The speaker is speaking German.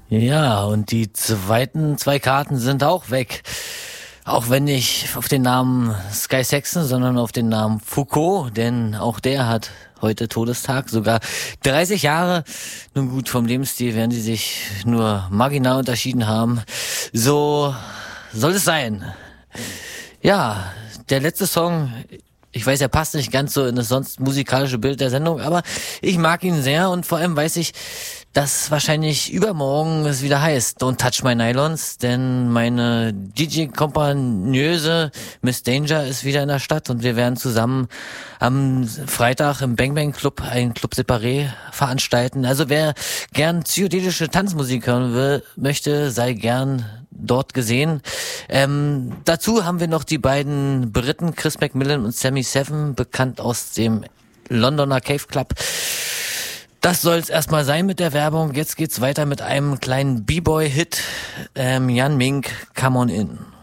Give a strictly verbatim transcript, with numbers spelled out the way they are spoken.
Ja, und die zweiten zwei Karten sind auch weg. Auch wenn nicht auf den Namen Sky Saxon, sondern auf den Namen Foucault, denn auch der hat heute Todestag, sogar dreißig Jahre. Nun gut, vom Lebensstil werden sie sich nur marginal unterschieden haben. So soll es sein. Ja, der letzte Song, ich weiß, er passt nicht ganz so in das sonst musikalische Bild der Sendung, aber ich mag ihn sehr und vor allem weiß ich, dass wahrscheinlich übermorgen es wieder heißt Don't Touch My Nylons, denn meine D J-Kompagnöse Miss Danger ist wieder in der Stadt und wir werden zusammen am Freitag im Bang Bang Club einen Club Separé veranstalten. Also wer gern psychedelische Tanzmusik hören will, möchte, sei gern dort gesehen. Ähm, dazu haben wir noch die beiden Briten Chris Macmillan und Sammy Seven, bekannt aus dem Londoner Cave Club. Das soll's erstmal sein mit der Werbung. Jetzt geht's weiter mit einem kleinen B-Boy-Hit. Ähm, Jan Mink, Come On In.